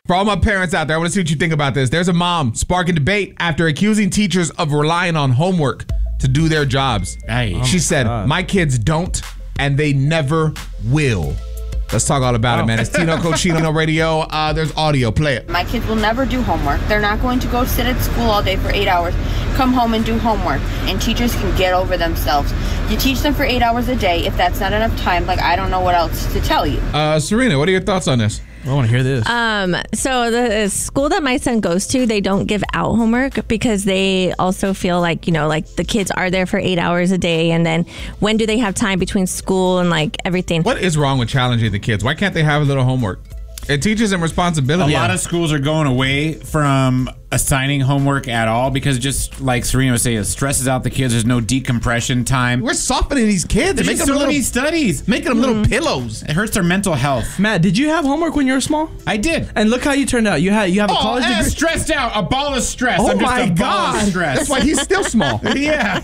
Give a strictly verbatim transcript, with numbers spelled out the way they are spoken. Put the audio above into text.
For all my parents out there, I want to see what you think about this. There's a mom sparking debate after accusing teachers of relying on homework to do their jobs. Hey. She Oh said, my, my kids don't, and they never will. Let's talk all about oh. it, man. It's Tino Cochino Radio. Uh, there's audio. Play it. My kids will never do homework. They're not going to go sit at school all day for eight hours, come home and do homework, and teachers can get over themselves. You teach them for eight hours a day. If that's not enough time, like, I don't know what else to tell you. Uh, Serena, what are your thoughts on this? I want to hear this. Um, so the school that my son goes to, they don't give out homework because they also feel like, you know, like the kids are there for eight hours a day. And then when do they have time between school and like everything? What is wrong with challenging the kids? Why can't they have a little homework? It teaches them responsibility. A lot of schools are going away from assigning homework at all because, just like Serena was saying, it stresses out the kids. There's no decompression time. We're softening these kids. There's making so them many little, studies. Making them mm-hmm. little pillows. It hurts their mental health. Matt, did you have homework when you were small? I did. And look how you turned out. You had you have a oh, college degree. Stressed out. A ball of stress. Oh I'm just my a God. ball of stress. That's why he's still small. Yeah.